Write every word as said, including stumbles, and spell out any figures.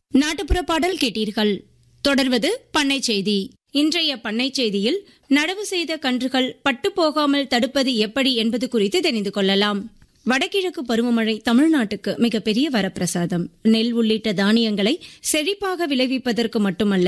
நாட்டுப்புற பாடல் கேட்டீர்கள். தொடர்வது பண்ணை செய்தி. இன்றைய பண்ணை செய்தியில் நடவு செய்த கன்றுகள் பட்டு போகாமல் தடுப்பது எப்படி என்பது குறித்து தெரிந்து கொள்ளலாம். வடகிழக்கு பருவமழை தமிழ்நாட்டுக்கு மிகப்பெரிய வரப்பிரசாதம். நெல் உள்ளிட்ட தானியங்களை செழிப்பாக விளைவிப்பதற்கு மட்டுமல்ல,